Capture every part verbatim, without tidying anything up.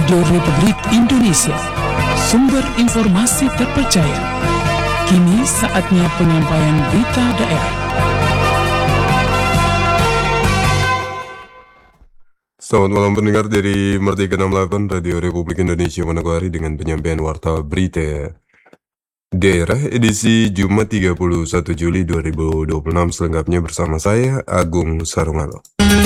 Radio Republik Indonesia, sumber informasi terpercaya. Kini saatnya penyampaian berita daerah. Selamat malam pendengar dari Merdeka enam puluh delapan Radio Republik Indonesia Manokwari dengan penyampaian warta berita daerah edisi Jumat tiga puluh satu Juli dua ribu dua puluh enam, selengkapnya bersama saya Agung Sarungalo.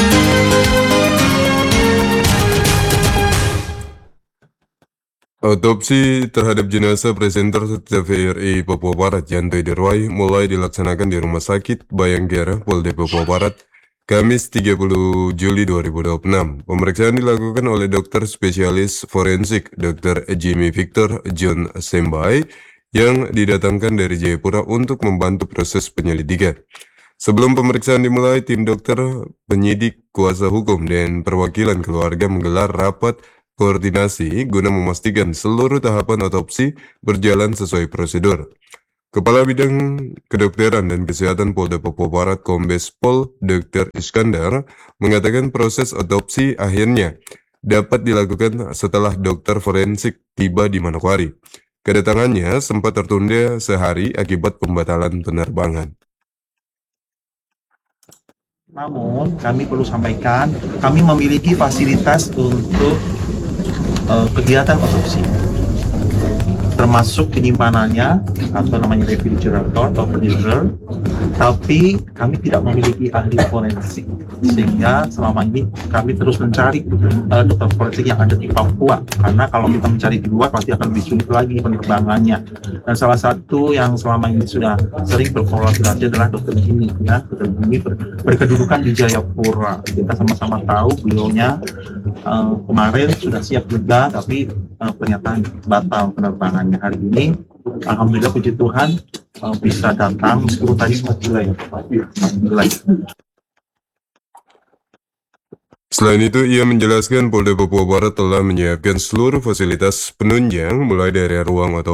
Autopsi terhadap jenazah presenter T V R I Papua Barat Yantoy Derwai mulai dilaksanakan di Rumah Sakit Bayangkara, Polda Papua Barat, Kamis tiga puluh Juli dua ribu dua puluh enam. Pemeriksaan dilakukan oleh dokter spesialis forensik Dokter Jimmy Victor John Sembai yang didatangkan dari Jayapura untuk membantu proses penyelidikan. Sebelum pemeriksaan dimulai, tim dokter, penyidik, kuasa hukum, dan perwakilan keluarga menggelar rapat koordinasi guna memastikan seluruh tahapan otopsi berjalan sesuai prosedur. Kepala Bidang Kedokteran dan Kesehatan Polda Papua Barat Kombes Pol Dokter Iskandar mengatakan proses otopsi akhirnya dapat dilakukan setelah dokter forensik tiba di Manokwari. Kedatangannya sempat tertunda sehari akibat pembatalan penerbangan. Namun kami perlu sampaikan, kami memiliki fasilitas untuk uh, kegiatan otopsi, termasuk penyimpanannya atau namanya refrigerator atau freezer, tapi kami tidak memiliki ahli forensik, sehingga selama ini kami terus mencari uh, dokter forensik yang ada di Papua, karena kalau kita mencari di luar pasti akan lebih sulit lagi penerbangannya. Dan salah satu yang selama ini sudah sering berkolaborasi adalah dokter Jimmy, ya. Dokter Jimmy ber, berkedudukan di Jayapura. Kita sama-sama tahu beliaunya uh, kemarin sudah siap juga, tapi uh, ternyata batal penerbangannya hari ini. Alhamdulillah, puji Tuhan, uh, bisa datang meskipun tadi sempat delay. Alhamdulillah. Selain itu, ia menjelaskan Polda Papua Barat telah menyiapkan seluruh fasilitas penunjang mulai dari ruang atau